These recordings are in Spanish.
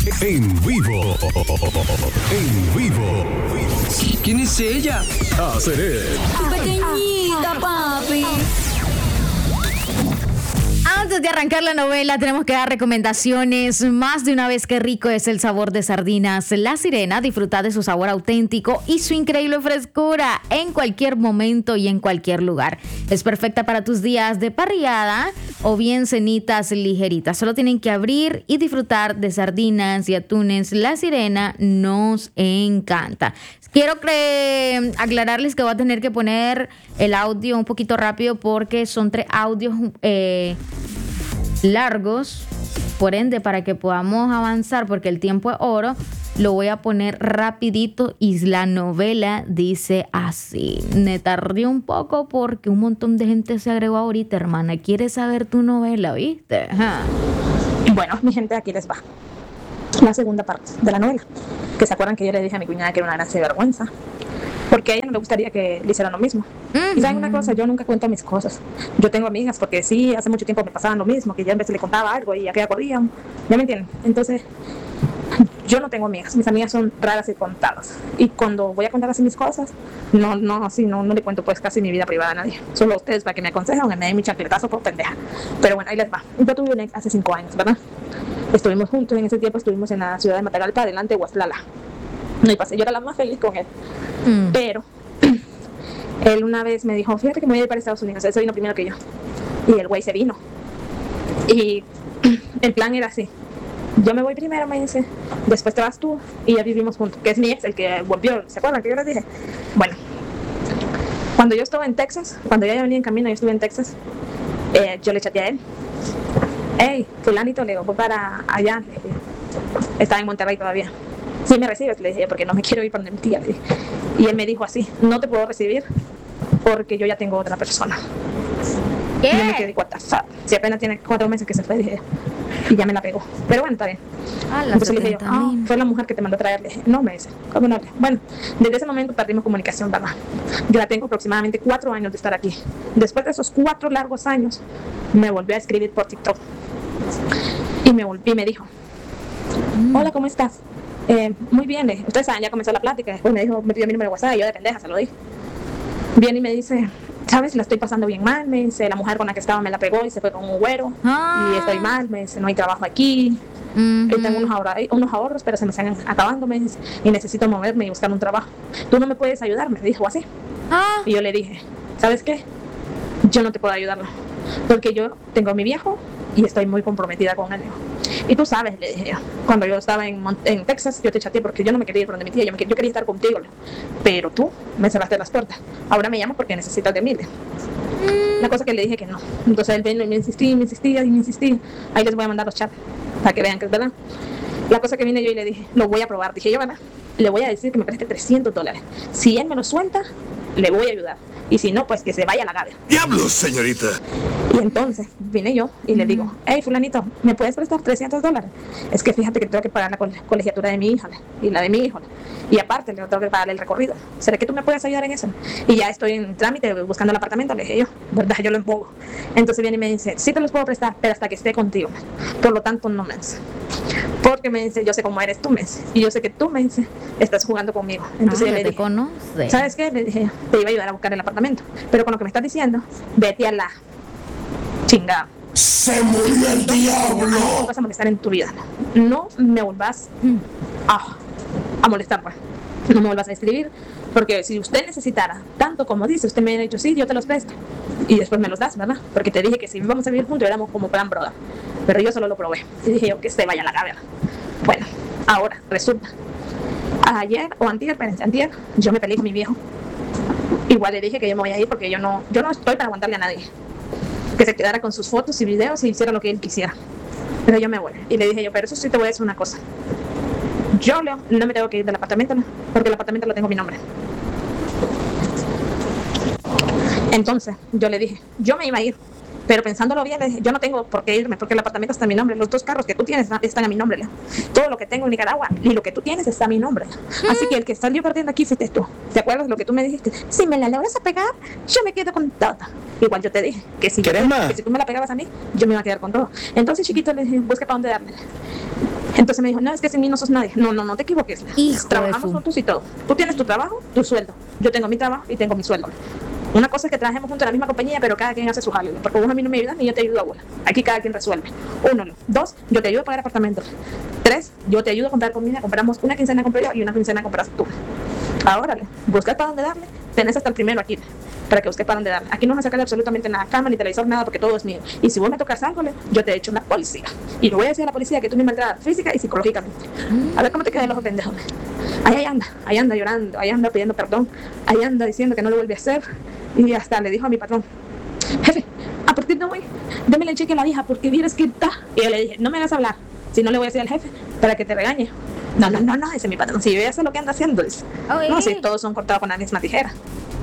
En vivo. En vivo. ¿Quién es ella? Aceret. Pequeñita, papi. Antes de arrancar la novela, tenemos que dar recomendaciones. Más de una vez, qué rico es el sabor de Sardinas La Sirena. Disfruta de su sabor auténtico y su increíble frescura en cualquier momento y en cualquier lugar. Es perfecta para tus días de parrillada o bien cenitas ligeritas. Solo tienen que abrir y disfrutar de sardinas y atunes La Sirena. Nos encanta. Quiero aclararles que voy a tener que poner el audio un poquito rápido porque son 3 audios largos, por ende para que podamos avanzar porque el tiempo es oro, lo voy a poner rapidito y la novela dice así. Me tardé un poco porque un montón de gente se agregó ahorita, hermana. ¿Quieres saber tu novela, viste? Ajá. Bueno, mi gente, aquí les va la segunda parte de la novela. Que se acuerdan que yo le dije a mi cuñada que era una gran vergüenza porque a ella no le gustaría que le hicieran lo mismo. Y saben una cosa, yo nunca cuento mis cosas. Yo tengo amigas porque sí, hace mucho tiempo me pasaban lo mismo, que yo en vez le contaba algo y aquella corrían. ¿Ya me entienden? Entonces, yo no tengo amigas. Mis amigas son raras y contadas. Y cuando voy a contar así mis cosas, no le cuento pues casi mi vida privada a nadie. Solo a ustedes para que me aconsejen o me den mi chancletazo por pendeja. Pero bueno, ahí les va. Yo tuve un ex hace 5 años, ¿verdad? Estuvimos juntos, en ese tiempo estuvimos en la ciudad de Matagalpa, delante de Huaslala. No, y pasé, yo era la más feliz con él. Pero él una vez me dijo, fíjate que me voy a ir para Estados Unidos. Él se vino primero que yo. Y el güey se vino. Y el plan era así. Yo me voy primero, me dice. Después te vas tú y ya vivimos juntos. Que es mi ex, el que volvió. ¿Se acuerdan que yo les dije? Bueno. Cuando yo estuve en Texas, cuando ya venía en camino, yo estuve en Texas, yo le chateé a él. Hey, fulanito, le digo, voy para allá. Estaba en Monterrey todavía. Sí me recibes, le dije, porque no me quiero ir para donde mi tía, le dije. Y él me dijo así, no te puedo recibir porque yo ya tengo otra persona. ¿Qué? Y yo me quedé, what the fuck. Si apenas tiene 4 meses que se fue, dije, y ya me la pegó. Pero bueno, está bien. Entonces le dije yo, fue la mujer que te mandó a traer. Le dije, no, me dice, ¿cómo no? Bueno, desde ese momento perdimos comunicación, ¿verdad? Yo la tengo aproximadamente 4 años de estar aquí. Después de esos 4 largos años, me volvió a escribir por TikTok. Y me dijo, hola, ¿cómo estás? Muy bien, ustedes saben, ya comenzó la plática. Después me dijo, me pidió mi número de WhatsApp y yo de pendeja se lo di. Viene y me dice, sabes, la estoy pasando bien mal, me dice, la mujer con la que estaba me la pegó y se fue con un güero y estoy mal, me dice, no hay trabajo aquí. Y tengo unos ahorros, pero se me están acabando, me dice, y necesito moverme y buscar un trabajo. Tú no me puedes ayudar, me dijo así. Y yo le dije, ¿sabes qué? Yo no te puedo ayudar, porque yo tengo a mi viejo y estoy muy comprometida con él. Y tú sabes, le dije yo, cuando yo estaba en Texas, yo te chateé porque yo no me quería ir por donde mi tía, yo quería estar contigo, pero tú me cerraste las puertas. Ahora me llamas porque necesitas de mí. La cosa que le dije que no. Entonces él vino y me insistía. Ahí les voy a mandar los chats para que vean que es verdad. La cosa que vine yo y le dije, lo voy a probar. Dije yo, ¿verdad? Le voy a decir que me preste $300. Si él me lo suelta, le voy a ayudar. Y si no, pues que se vaya a la gavia. ¡Diablos, señorita! Y entonces vine yo y le digo, hey, fulanito, ¿me puedes prestar $300? Es que fíjate que tengo que pagar la colegiatura de mi hija y la de mi hijo. Y aparte le tengo que pagar el recorrido. ¿Será que tú me puedes ayudar en eso? Y ya estoy en trámite buscando el apartamento, le dije yo, ¿verdad? Yo lo empujo. Entonces viene y me dice, sí te los puedo prestar, pero hasta que esté contigo. Por lo tanto, no me dice. Porque me dice, yo sé cómo eres tú, me dice. Y yo sé que tú, me dice, estás jugando conmigo. Entonces yo le dije, conoce. ¿Sabes qué? Le dije, te iba a ayudar a buscar el apartamento. Pero con lo que me estás diciendo, vete a la chingada. ¡Se murió el diablo! No vas a molestar en tu vida. No me vuelvas a molestar, pues. No me vuelvas a escribir. Porque si usted necesitara tanto como dice, usted me ha dicho, sí, yo te los presto. Y después me los das, ¿verdad? Porque te dije que si íbamos a vivir juntos éramos como plan brother. Pero yo solo lo probé. Y dije yo que se vaya a la cabeza. Bueno, ahora resulta. Ayer, yo me peleé con mi viejo. Igual le dije que yo me voy a ir porque yo no estoy para aguantarle a nadie. Que se quedara con sus fotos y videos y hiciera lo que él quisiera. Pero yo me voy. Y le dije yo, pero eso sí te voy a decir una cosa. Yo, Leo, no me tengo que ir del apartamento, ¿no? Porque el apartamento lo tengo a mi nombre. Entonces, yo le dije, yo me iba a ir. Pero pensándolo bien, le dije, yo no tengo por qué irme porque el apartamento está a mi nombre. Los 2 carros que tú tienes están a mi nombre, Leo. Todo lo que tengo en Nicaragua y lo que tú tienes está a mi nombre. Así que el que salió perdiendo aquí fuiste tú. ¿Te acuerdas lo que tú me dijiste? Si me la logras a pegar, yo me quedo con todo. Igual yo te dije que si tú me la pegabas a mí, yo me iba a quedar con todo. Entonces, chiquito, le dije, busca para dónde darme. Entonces me dijo, no, es que sin mí no sos nadie. No te equivoques. Trabajamos juntos y todo. Tú tienes tu trabajo, tu sueldo. Yo tengo mi trabajo y tengo mi sueldo. Una cosa es que trabajemos juntos en la misma compañía, pero cada quien hace su jale. Porque vos a mí no me ayudas ni yo te ayudo a vos. Aquí cada quien resuelve. 1, 2, yo te ayudo a pagar apartamentos. 3, yo te ayudo a comprar comida. Compramos una quincena compro yo y una quincena compras tú. Ahora, buscar para dónde darle. Tenés hasta el primero aquí, para que busques para dónde darle. Aquí no vas a sacarle absolutamente nada, cama ni televisor, nada, porque todo es mío. Y si vos me tocas algo, yo te echo a la policía. Y le voy a decir a la policía que tú me maltratas física y psicológicamente. A ver cómo te queda el ojo pendejo. Ahí anda llorando, ahí anda pidiendo perdón, ahí anda diciendo que no lo vuelve a hacer. Y hasta le dijo a mi patrón, jefe, a partir de hoy, démele el cheque a la hija porque vieras que está. Y yo le dije, no me hagas hablar, si no le voy a decir al jefe para que te regañe. No, ese es mi patrón. Si yo ya sé lo que anda haciendo, dice. No, si todos son cortados con la misma tijera.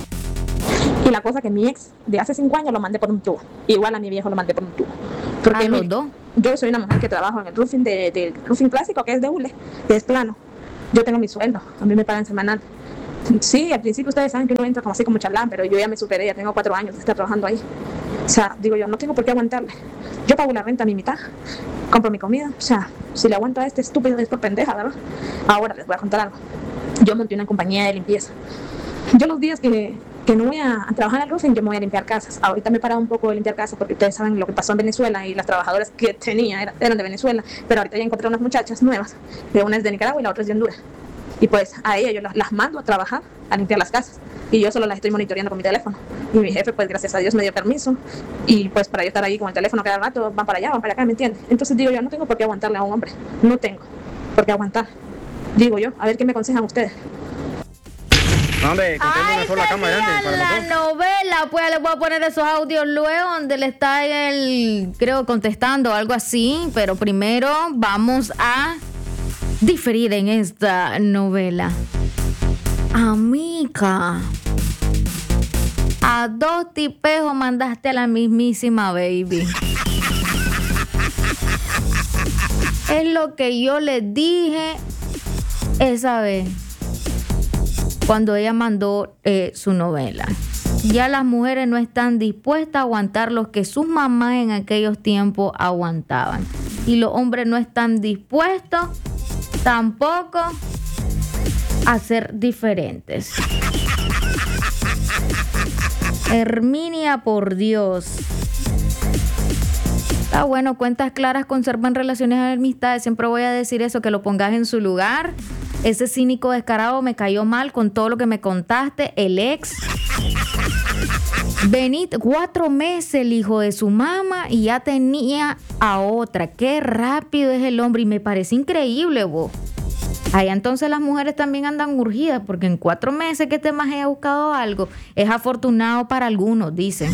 Y la cosa que mi ex de hace 5 años lo mandé por un tubo. Igual a mi viejo lo mandé por un tubo. Porque yo soy una mujer que trabajo en el roofing del roofing clásico, que es de hule, que es plano. Yo tengo mi sueldo, a mí me pagan semanal. Sí, al principio ustedes saben que uno entra como así como charlán, pero yo ya me superé, ya tengo 4 años de estar trabajando ahí. O sea, digo yo, no tengo por qué aguantarle. Yo pago la renta a mi mitad, compro mi comida. O sea, si le aguanto a este estúpido es por pendeja, ¿verdad? Ahora les voy a contar algo. Yo monté una compañía de limpieza. Yo los días que no voy a trabajar al roofing, yo me voy a limpiar casas. Ahorita me he parado un poco de limpiar casas porque ustedes saben lo que pasó en Venezuela y las trabajadoras que tenía eran de Venezuela, pero ahorita ya encontré unas muchachas nuevas, que una es de Nicaragua y la otra es de Honduras. Y pues a ellas yo las mando a trabajar, a limpiar las casas. Y yo solo las estoy monitoreando con mi teléfono. Y mi jefe, pues gracias a Dios me dio permiso. Y pues para yo estar ahí con el teléfono cada rato, van para allá, van para acá, ¿me entiendes? Entonces digo yo, no tengo por qué aguantarle a un hombre. No tengo por qué aguantar. Digo yo, a ver qué me aconsejan ustedes. Hombre, una sola cama grande para la novela, pues les voy a poner esos audios luego donde le está él, creo, contestando o algo así. Pero primero vamos a diferir en esta novela. Amiga, a 2 tipejos mandaste a la mismísima baby. Es lo que yo les dije esa vez cuando ella mandó su novela. Ya las mujeres no están dispuestas a aguantar lo que sus mamás en aquellos tiempos aguantaban. Y los hombres no están dispuestos tampoco a ser diferentes. Herminia, por Dios. Está bueno, cuentas claras conservan relaciones de amistades. Siempre voy a decir eso, que lo pongas en su lugar. Ese cínico descarado me cayó mal con todo lo que me contaste. El ex. Benito, 4 meses el hijo de su mamá y ya tenía a otra. Qué rápido es el hombre y me parece increíble, vos. Allá entonces las mujeres también andan urgidas porque en 4 meses que este maje haya buscado algo es afortunado para algunos, dicen.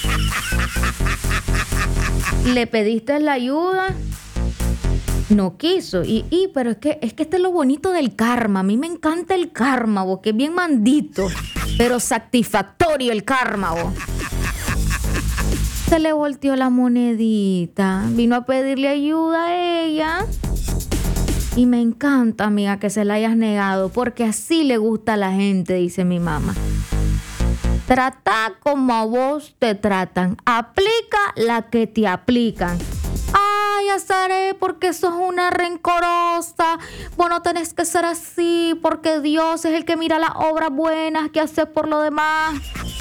Le pediste la ayuda, no quiso. Pero es que este es lo bonito del karma. A mí me encanta el karma, vos, que es bien mandito, pero satisfactorio el karma, vos. Se le volteó la monedita, vino a pedirle ayuda a ella. Y me encanta, amiga, que se la hayas negado, porque así le gusta a la gente, dice mi mamá. Trata como a vos te tratan. Aplica la que te aplican. Ay, Azaré, porque sos una rencorosa. Vos no tenés que ser así, porque Dios es el que mira las obras buenas que haces por lo demás.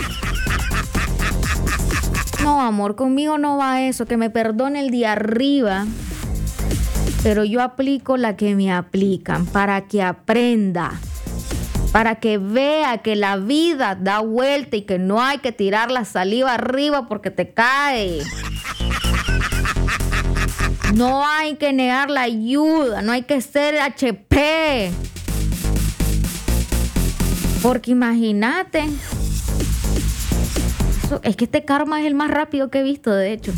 No, amor, conmigo no va eso. Que me perdone el de arriba. Pero yo aplico la que me aplican para que aprenda, para que vea que la vida da vuelta y que no hay que tirar la saliva arriba porque te cae. No hay que negar la ayuda, no hay que ser HP. Porque imagínate, es que este karma es el más rápido que he visto, de hecho.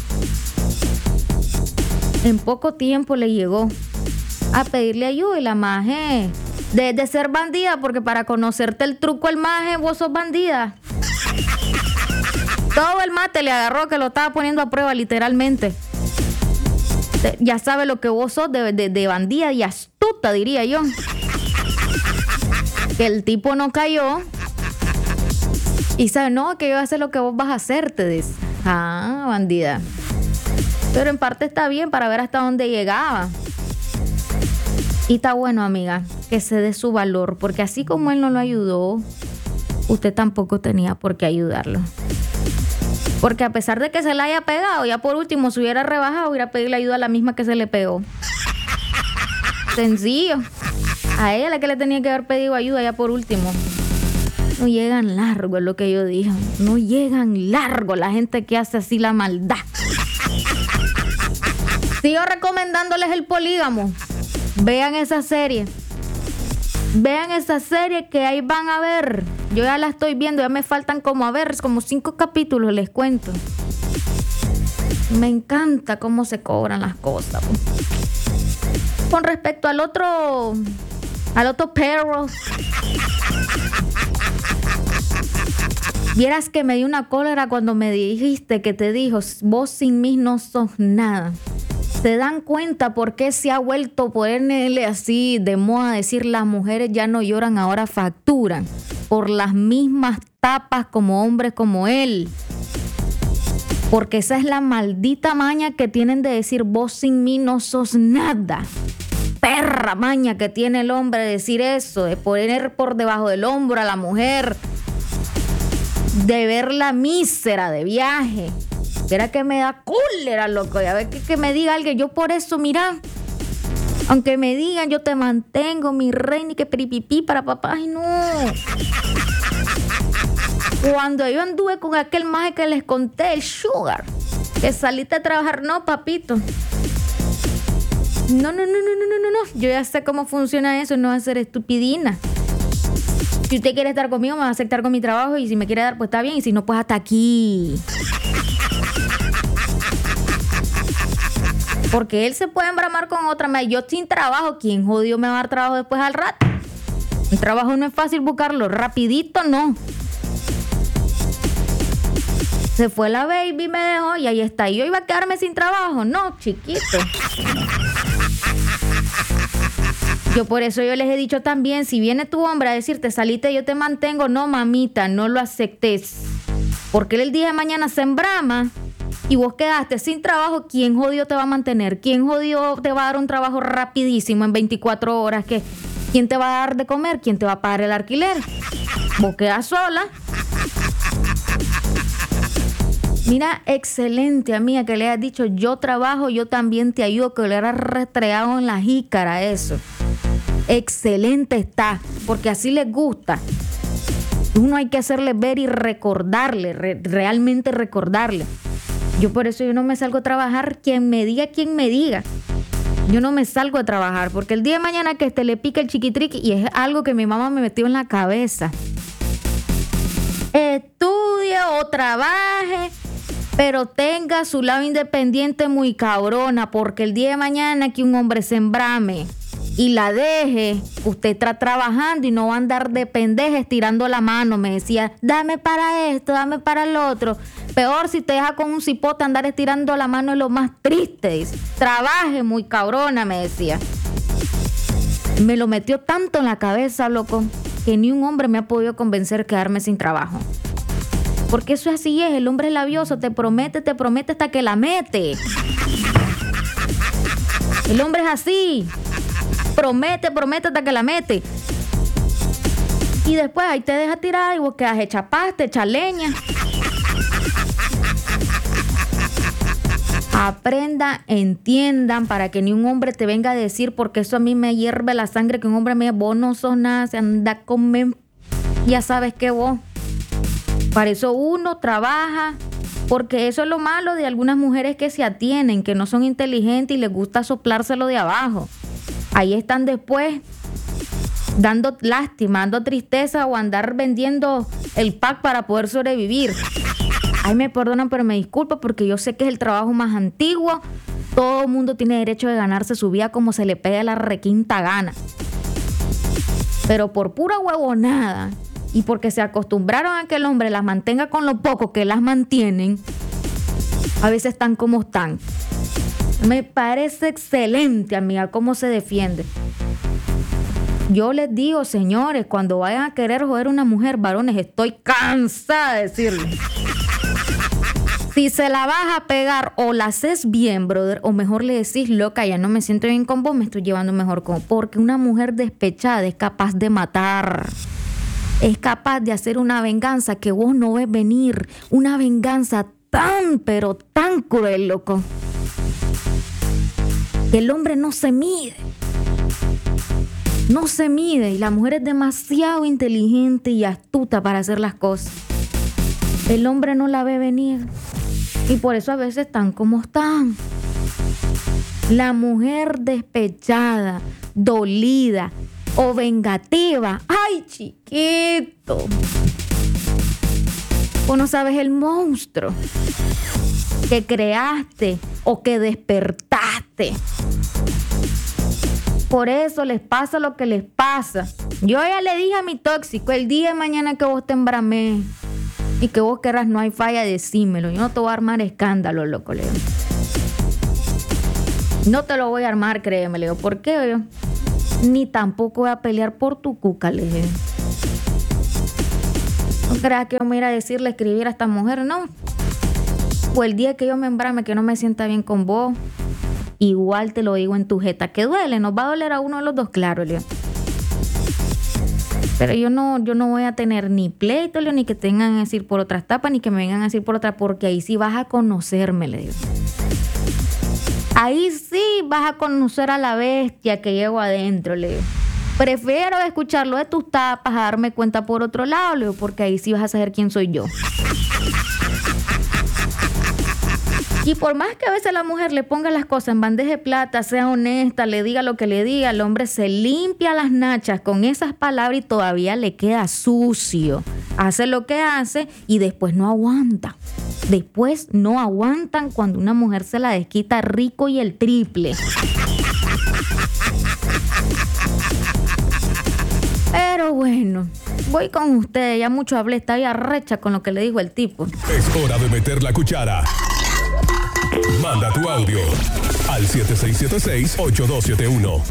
En poco tiempo le llegó a pedirle ayuda y la maje de ser bandida, porque para conocerte el truco el maje, vos sos bandida. Todo el mate le agarró que lo estaba poniendo a prueba literalmente. Ya sabe lo que vos sos de bandida y astuta, diría yo. Que el tipo no cayó y sabe, no, que yo voy a hacer lo que vos vas a hacer, te dice. Ah, bandida. Pero en parte está bien para ver hasta dónde llegaba. Y está bueno, amiga, que se dé su valor, porque así como él no lo ayudó, usted tampoco tenía por qué ayudarlo. Porque a pesar de que se la haya pegado, ya por último se hubiera rebajado, hubiera pedido ayuda a la misma que se le pegó. Sencillo. A ella la que le tenía que haber pedido ayuda ya por último. No llegan largo, es lo que yo dije. No llegan largo la gente que hace así la maldad. Sigo recomendándoles El Polígamo. Vean esa serie. Vean esa serie que ahí van a ver. Yo ya la estoy viendo, ya me faltan como 5 capítulos, les cuento. Me encanta cómo se cobran las cosas. Con respecto al otro perro, vieras que me dio una cólera cuando me dijiste que te dijo, vos sin mí no sos nada. ¿Se dan cuenta por qué se ha vuelto ponerle así de moda decir las mujeres ya no lloran, ahora facturan? Por las mismas tapas como hombres como él. Porque esa es la maldita maña que tienen de decir vos sin mí no sos nada. Perra maña que tiene el hombre de decir eso, de poner por debajo del hombro a la mujer, de verla mísera de viaje. Verá que me da cólera, loco. Ya ver que me diga alguien. Yo por eso, mira, aunque me digan yo te mantengo, mi reina, y que peripipí para papá. Ay, no. Cuando yo anduve con aquel maje que les conté, el Sugar, que saliste a trabajar, no, papito. No. Yo ya sé cómo funciona eso, no va a ser estupidina. Si usted quiere estar conmigo, me va a aceptar con mi trabajo, y si me quiere dar, pues está bien, y si no, pues hasta aquí. Porque él se puede embramar con otra. Yo sin trabajo, ¿quién jodió me va a dar trabajo después al rato? El trabajo no es fácil buscarlo, rapidito no. Se fue la baby, me dejó y ahí está. ¿Y yo iba a quedarme sin trabajo? No, chiquito. Yo por eso yo les he dicho también, si viene tu hombre a decirte salite, yo te mantengo, no, mamita, no lo aceptes. Porque él el día de mañana se embrama y vos quedaste sin trabajo, ¿quién jodido te va a mantener? ¿Quién jodido te va a dar un trabajo rapidísimo en 24 horas? ¿Quién te va a dar de comer? ¿Quién te va a pagar el alquiler? Vos quedas sola. Mira, excelente, amiga, que le has dicho, yo trabajo, yo también te ayudo, que le has restregado en la jícara eso. Excelente está, porque así les gusta. Uno hay que hacerle ver y recordarle, realmente recordarle. Yo por eso yo no me salgo a trabajar, quien me diga. Yo no me salgo a trabajar, porque el día de mañana que le pique el chiquitriqui, y es algo que mi mamá me metió en la cabeza. Estudie o trabaje, pero tenga su lado independiente muy cabrona, porque el día de mañana que un hombre se embrame y la deje, usted está trabajando y no va a andar de pendeja estirando la mano. Me decía, dame para esto, dame para el otro. Peor si te deja con un cipote andar estirando la mano, es lo más triste. Dice. Trabaje muy cabrona, me decía. Me lo metió tanto en la cabeza, loco, que ni un hombre me ha podido convencer de quedarme sin trabajo. Porque eso así es, el hombre es labioso, te promete hasta que la mete. El hombre es así. Promete hasta que la mete. Y después ahí te deja tirar y vos quedas hecha pasta, hecha leña. Aprendan, entiendan, para que ni un hombre te venga a decir, porque eso a mí me hierve la sangre, que un hombre me diga, vos no sos nada, se anda a comer, ya sabes que vos. Para eso uno trabaja, porque eso es lo malo de algunas mujeres que se atienen, que no son inteligentes y les gusta soplárselo de abajo. Ahí están después dando lástima, dando tristeza, o andar vendiendo el pack para poder sobrevivir. Ay, me perdonan, pero me disculpo, porque yo sé que es el trabajo más antiguo. Todo el mundo tiene derecho de ganarse su vida como se le pegue la requinta gana. Pero por pura huevonada, y porque se acostumbraron a que el hombre las mantenga con lo poco que las mantienen, a veces están como están. Me parece excelente, amiga, cómo se defiende. Yo les digo, señores, cuando vayan a querer joder a una mujer, varones, estoy cansada de decirles. Si se la vas a pegar o la haces bien, brother, o mejor le decís, loca, ya no me siento bien con vos, me estoy llevando mejor con vos. Porque una mujer despechada es capaz de matar. Es capaz de hacer una venganza que vos no ves venir. Una venganza tan, pero tan cruel, loco. Que el hombre no se mide. No se mide. Y la mujer es demasiado inteligente y astuta para hacer las cosas. El hombre no la ve venir. Y por eso a veces están como están. La mujer despechada, dolida o vengativa. ¡Ay, chiquito! Vos no sabes el monstruo que creaste o que despertaste. Por eso les pasa lo que les pasa. Yo ya le dije a mi tóxico, el día de mañana que vos te embramés y que vos querrás, no hay falla, decímelo. Yo no te voy a armar escándalo, loco, Leo. No te lo voy a armar, créeme, Leo. ¿Por qué, Leo? Ni tampoco voy a pelear por tu cuca, Leo. No creas que yo me iba a decirle, escribir a esta mujer, no. O el día que yo me embrame, que no me sienta bien con vos, igual te lo digo en tu jeta. Que duele, nos va a doler a uno de los dos, claro, Leo. Pero yo no voy a tener ni pleito, Leo, ni que tengan a decir por otras tapas, ni que me vengan a decir por otras, porque ahí sí vas a conocerme, Leo. Ahí sí vas a conocer a la bestia que llevo adentro, Leo. Prefiero escucharlo de tus tapas a darme cuenta por otro lado, Leo, porque ahí sí vas a saber quién soy yo. Y por más que a veces la mujer le ponga las cosas en bandeja de plata, sea honesta, le diga lo que le diga, el hombre se limpia las nachas con esas palabras y todavía le queda sucio. Hace lo que hace y después no aguanta. Después no aguantan cuando una mujer se la desquita rico y el triple. Pero bueno, voy con ustedes. Ya mucho hablé, está ya arrecha con lo que le dijo el tipo. Es hora de meter la cuchara. Manda tu audio al 7676-8271.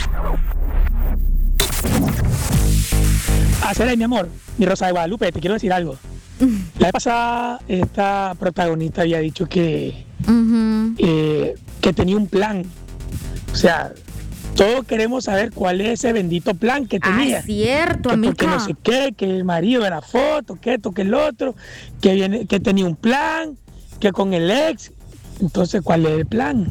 Hacer mi amor, mi Rosa de Guadalupe, te quiero decir algo. La vez pasada, esta protagonista había dicho que tenía un plan. O sea, todos queremos saber cuál es ese bendito plan que tenía. Ah, es cierto, amiga. Porque no sé qué, que el marido de la foto, que esto, que el otro, que tenía un plan, que con el ex. Entonces, ¿cuál es el plan?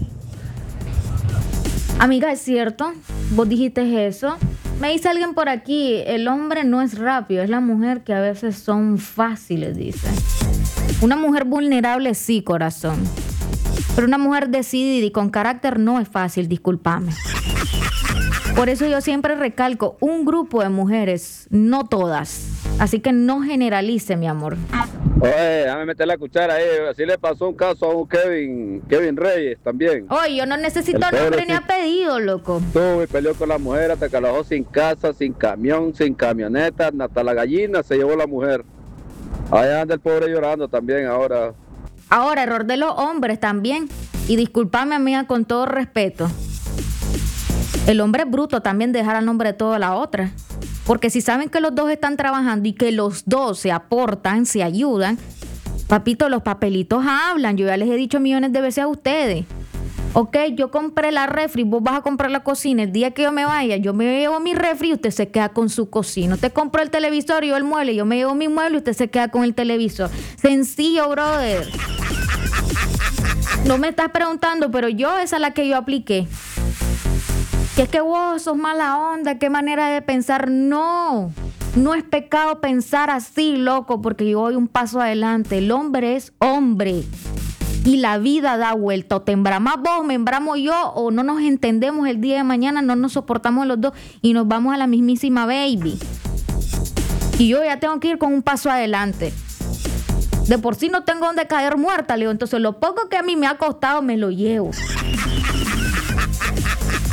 Amiga, es cierto. Vos dijiste eso. Me dice alguien por aquí, el hombre no es rápido, es la mujer que a veces son fáciles, dice. Una mujer vulnerable sí, corazón. Pero una mujer decidida y con carácter no es fácil, discúlpame. Por eso yo siempre recalco, un grupo de mujeres, no todas. Así que no generalice, mi amor. Oye, déjame meter la cuchara ahí. Así le pasó un caso a un Kevin Reyes también. Oye, yo no necesito nombre ni apellido, loco. Tuvo y peleó con la mujer hasta que la dejó sin casa, sin camión, sin camioneta, hasta la gallina se llevó la mujer. Allá anda el pobre llorando también ahora. Ahora, error de los hombres también. Y discúlpame, amiga, con todo respeto. El hombre es bruto también dejar al nombre de toda la otra. Porque si saben que los dos están trabajando y que los dos se aportan, se ayudan, papito, los papelitos hablan. Yo ya les he dicho millones de veces a ustedes. Ok, yo compré la refri, vos vas a comprar la cocina. El día que yo me vaya, yo me llevo mi refri y usted se queda con su cocina. Usted compró el televisor y yo el mueble, yo me llevo mi mueble y usted se queda con el televisor. Sencillo, brother. No me estás preguntando, pero esa es la que yo apliqué. Que es que vos sos mala onda, qué manera de pensar. No es pecado pensar así, loco, porque yo voy un paso adelante. El hombre es hombre y la vida da vuelta. O te embramas vos, me embramo yo, o no nos entendemos el día de mañana, no nos soportamos los dos y nos vamos a la mismísima baby. Y yo ya tengo que ir con un paso adelante. De por sí no tengo donde caer muerta, Leo. Entonces lo poco que a mí me ha costado me lo llevo.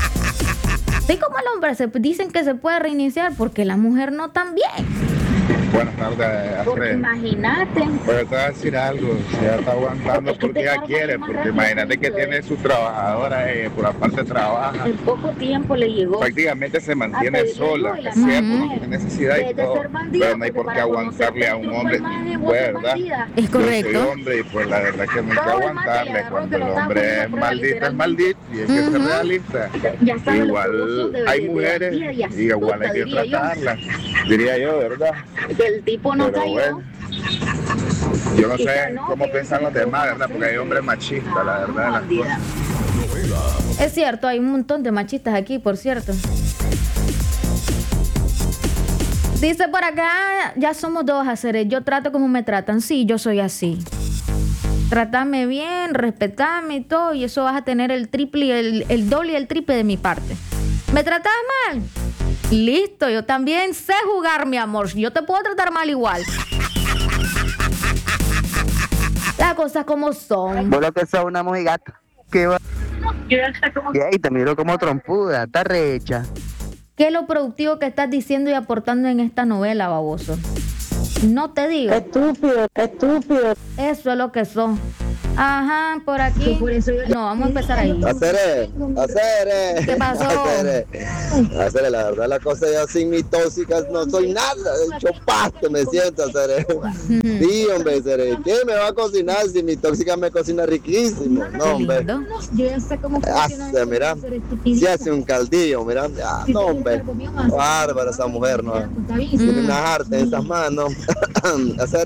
Así como el hombre dicen que se puede reiniciar, porque la mujer no también. Buenas tardes, Porque imagínate. Pero te voy a decir algo, si ella está aguantando porque ella quiere, porque imagínate que tiene su trabajadora, por aparte trabaja. En poco tiempo le llegó. Prácticamente se mantiene sola, es cierto, no tiene necesidad y todo, pero no hay por qué aguantarle a un hombre, pues, ¿verdad? Es correcto. Yo soy hombre y pues la verdad que no hay que aguantarle, cuando el hombre es maldito y hay que ser realista. Igual hay mujeres y igual hay que tratarlas, diría yo, ¿verdad? El tipo no cayó. Bueno, yo no sé cómo piensan los demás, ¿verdad? Porque hay hombres machistas, la verdad, las cosas. Es cierto, hay un montón de machistas aquí, por cierto. Dice por acá, ya somos dos haceres. Yo trato como me tratan. Sí, yo soy así. Trátame bien, respetame y todo, y eso vas a tener el triple, el doble y el triple de mi parte. ¿Me tratas mal? Listo, yo también sé jugar, mi amor. Yo te puedo tratar mal igual. Las cosas como son. Vos lo que sos una mojigata. ¿Qué va? Y ahí te miro como trompuda, está rehecha. ¿Qué es lo productivo que estás diciendo y aportando en esta novela, baboso? No te digo. Estúpido. Eso es lo que son. Ajá, por aquí. No, vamos a empezar ahí. Hacer. ¿Qué pasó? Hacer, la verdad, la cosa ya sin mis tóxicas no soy nada. De hecho, pasto me siento, hacer. Sí, hombre, hacer. ¿Quién me va a cocinar si mi tóxica me cocina riquísimo? No, hombre. Hace, mira. Si hace un caldillo, mira. No, hombre. Bárbara esa mujer, ¿no? Tiene unas artes en esas manos. Hacer.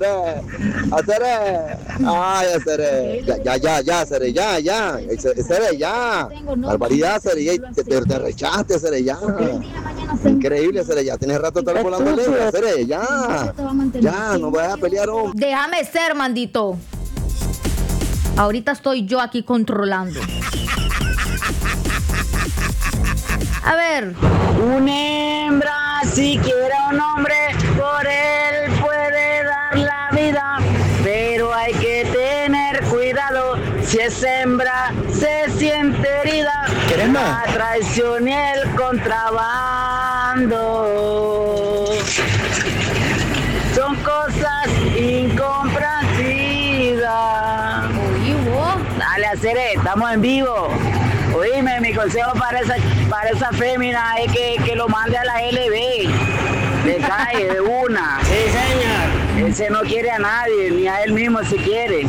Ay, hacer. Ya, Seré, ya. Barbaridad, Seré, te rechaste, Seré, ya. Increíble, Seré, ya. Tienes rato de estar volando lengua, Seré, ya. Ya, no vayas a pelear, hombre. Déjame ser, mandito. Ahorita estoy yo aquí controlando. A ver. Una hembra, si quiere un hombre, por él puede dar la vida, pero hay que tener cuidado si es hembra, se siente herida. La traición y el contrabando son cosas incomprensibles. Dale, Acere, estamos en vivo. Oíme, mi consejo para esa fémina es que lo mande a la LB. Le cae de una. Sí, señor. Ese no quiere a nadie, ni a él mismo si quiere.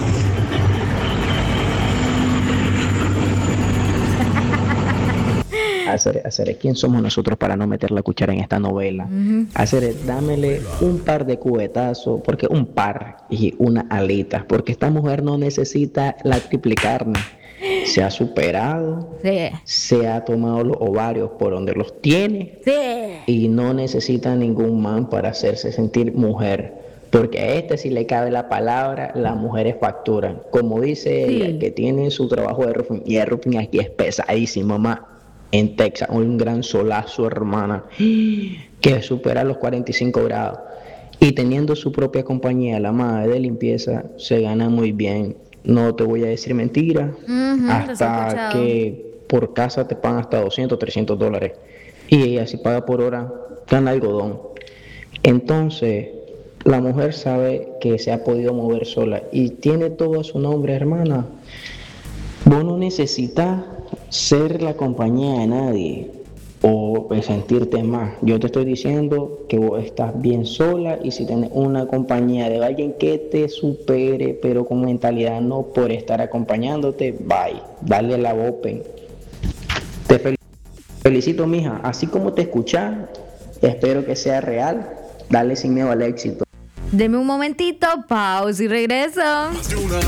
Hacer, ¿quién somos nosotros para no meter la cuchara en esta novela? Hacer, dámele un par de cubetazos, porque un par y una alita, porque esta mujer no necesita la triple carne. Se ha superado, se ha tomado los ovarios por donde los tiene y no necesita ningún man para hacerse sentir mujer. Porque a este si le cabe la palabra, las mujeres facturan. Como dice ella, que tiene su trabajo de roofing, y el roofing aquí es pesadísimo, mamá. En Texas, un gran solazo, hermana, que supera los 45 grados. Y teniendo su propia compañía, la madre de limpieza, se gana muy bien. No te voy a decir mentira, hasta que por casa te pagan hasta $200, $300. Y ella si paga por hora, gana algodón. Entonces, la mujer sabe que se ha podido mover sola y tiene todo a su nombre, hermana. Vos no necesitas ser la compañía de nadie o sentirte más. Yo te estoy diciendo que vos estás bien sola y si tenés una compañía de alguien que te supere, pero con mentalidad no por estar acompañándote, bye, dale la open. Te felicito, mija. Así como te escuchas, espero que sea real. Dale sin miedo al éxito. Deme un momentito, pausa y regreso. Más de una